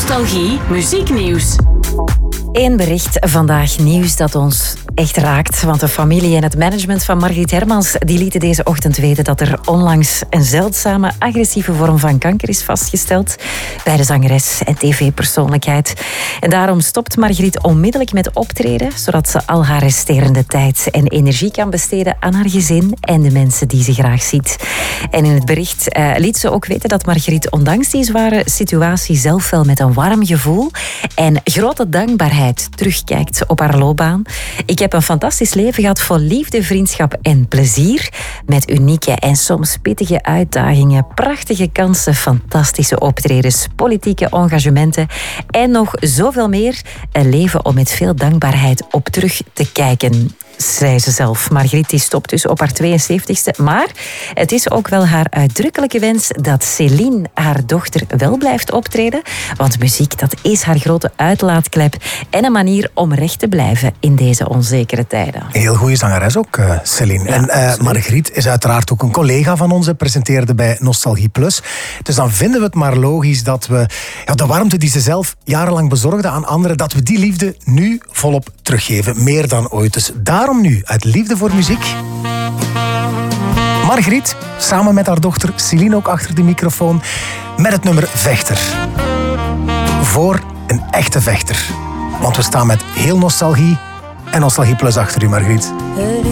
Nostalgie muzieknieuws. Eén bericht vandaag, nieuws dat ons echt raakt. Want de familie en het management van Margriet Hermans die lieten deze ochtend weten dat er onlangs een zeldzame agressieve vorm van kanker is vastgesteld bij de zangeres en tv-persoonlijkheid. En daarom stopt Margriet onmiddellijk met optreden, zodat ze al haar resterende tijd en energie kan besteden aan haar gezin en de mensen die ze graag ziet. En in het bericht liet ze ook weten dat Margriet ondanks die zware situatie zelf wel met een warm gevoel en grote dankbaarheid terugkijkt op haar loopbaan. Ik heb een fantastisch leven gehad vol liefde, vriendschap en plezier. Met unieke en soms pittige uitdagingen, prachtige kansen, fantastische optredens, politieke engagementen en nog zoveel meer. Een leven om met veel dankbaarheid op terug te kijken, zei ze zelf. Margriet die stopt dus op haar 72e. Maar het is ook wel haar uitdrukkelijke wens dat Céline, haar dochter, wel blijft optreden. Want muziek, dat is haar grote uitlaatklep en een manier om recht te blijven in deze onzekere tijden. Heel goede zangeres ook, Céline. Ja, en Margriet is uiteraard ook een collega van ons, presenteerde bij Nostalgie Plus. Dus dan vinden we het maar logisch dat we de warmte die ze zelf jarenlang bezorgde aan anderen, dat we die liefde nu volop teruggeven. Meer dan ooit. Dus daarom nu, uit liefde voor muziek, Margriet, samen met haar dochter Céline ook achter de microfoon, met het nummer Vechter. Voor een echte vechter. Want we staan met heel Nostalgie en Nostalgie Plus achter u, Margriet.